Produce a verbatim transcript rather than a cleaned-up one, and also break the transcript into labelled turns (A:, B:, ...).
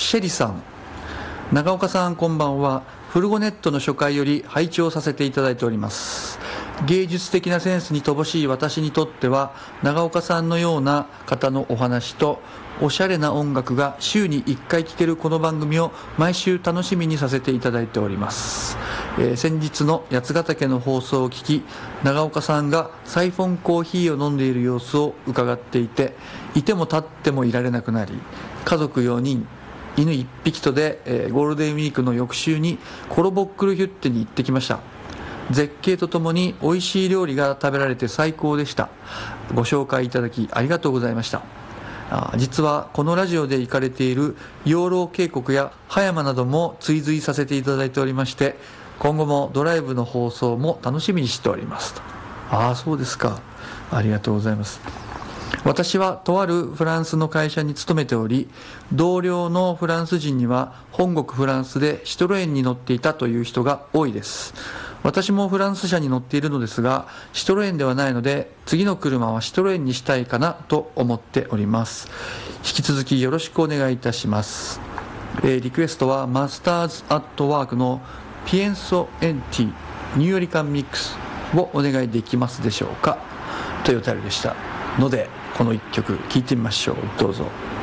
A: シェリさん、長岡さんこんばんは。フルゴネットの初回より拝聴させていただいております。芸術的なセンスに乏しい私にとっては、長岡さんのような方のお話とおしゃれな音楽が週にいっかい聴けるこの番組を毎週楽しみにさせていただいております。えー、先日の八ヶ岳の放送を聞き、長岡さんがサイフォンコーヒーを飲んでいる様子を伺っていて、いても立ってもいられなくなり、家族よにん、犬いっぴきとで、えー、ゴールデンウィークの翌週にコロボックルヒュッテに行ってきました。絶景とともに美味しい料理が食べられて最高でした。ご紹介いただきありがとうございました。あ実はこのラジオで行かれている養老渓谷や葉山なども追随させていただいておりまして、今後もドライブの放送も楽しみにしておりますと。ああ、そうですか。ありがとうございます。私はとあるフランスの会社に勤めており、同僚のフランス人には本国フランスでシトロエンに乗っていたという人が多いです。私もフランス車に乗っているのですが、シトロエンではないので、次の車はシトロエンにしたいかなと思っております。引き続きよろしくお願いいたします。えー、リクエストはマスターズアットワークのピエンソエンティニューヨリカンミックスをお願いできますでしょうかというお便りでしたので、このいっきょく聴いてみましょう。どうぞ。